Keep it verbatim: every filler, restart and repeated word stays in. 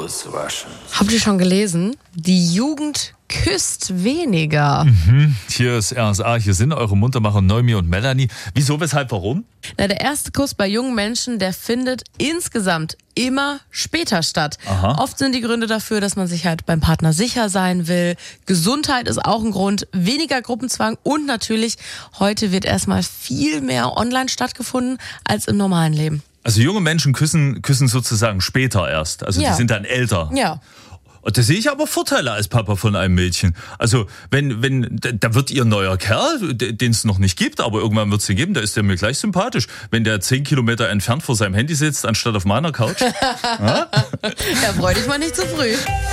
those Russians. Habt ihr schon gelesen? Die Jugend küsst weniger. Mhm. Hier ist R S A, hier sind eure Muntermacher Noemi und Melanie. Wieso, weshalb, warum? Na, der erste Kuss bei jungen Menschen, der findet insgesamt immer später statt. Aha. Oft sind die Gründe dafür, dass man sich halt beim Partner sicher sein will. Gesundheit ist auch ein Grund, weniger Gruppenzwang und natürlich, heute wird erstmal viel mehr online stattgefunden als im normalen Leben. Also junge Menschen küssen, küssen sozusagen später erst. Also Ja. die sind dann älter. Ja. Und da sehe ich aber Vorteile als Papa von einem Mädchen. Also wenn, wenn, da wird ihr neuer Kerl, den es noch nicht gibt, aber irgendwann wird es den geben, da ist der mir gleich sympathisch. Wenn der zehn Kilometer entfernt vor seinem Handy sitzt, anstatt auf meiner Couch. Ja, freu dich mal nicht zu früh.